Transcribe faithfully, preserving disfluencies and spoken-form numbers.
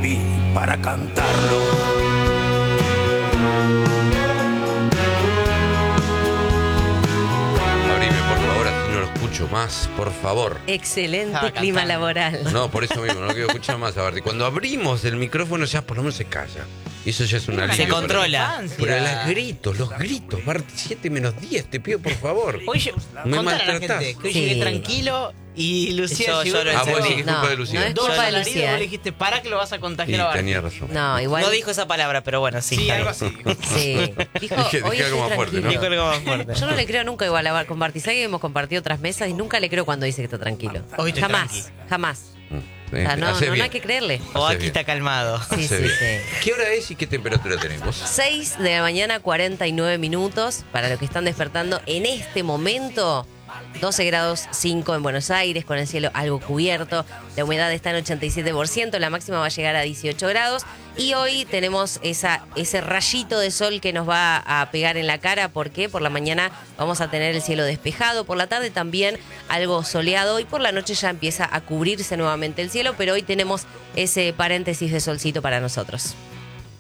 escribí para cantarlo. Abrime, por favor, así no lo escucho más, por favor. Excelente Ah, clima cantando. laboral. No, por eso mismo, no quiero escuchar más a Barty. Cuando abrimos el micrófono ya por lo menos se calla. Y eso ya es una Se alivio para controla. mí. Pero los gritos, los gritos, Barty, siete menos diez, te pido por favor. Oye, Me contale a la maltratás. gente que hoy Sí. llegué tranquilo y Lucía Yo- llegó yo lo con Ah, vos ese- decís que es culpa No, de Lucía. no es Dos culpa de alaridos, Lucía, vos ¿eh? le dijiste, para que lo vas a Y contagiar a Barty. tenía razón. No, igual. No dijo esa palabra, pero bueno, sí. Sí, está algo bien. así. Sí. Dijo, Dije- hoy dije algo estoy más fuerte, ¿no? tranquilo. Dijo algo más fuerte. Yo no le creo nunca igual a Barty. ¿Sabes que hemos compartido otras mesas y nunca le creo cuando dice que está tranquilo? Hoy estoy jamás, tranqui. jamás. Mm, O sea, no, hace no, no bien. hay que creerle. O Hace aquí bien. está calmado. Sí, Hace sí, bien. sí. ¿Qué hora es y qué temperatura tenemos? seis de la mañana, cuarenta y nueve minutos. Para los que están despertando en este momento, doce grados cinco en Buenos Aires, con el cielo algo cubierto. La humedad está en ochenta y siete por ciento, la máxima va a llegar a dieciocho grados. Y hoy tenemos esa, ese rayito de sol que nos va a pegar en la cara. ¿Por qué? Por la mañana vamos a tener el cielo despejado, por la tarde también algo soleado y por la noche ya empieza a cubrirse nuevamente el cielo, pero hoy tenemos ese paréntesis de solcito para nosotros.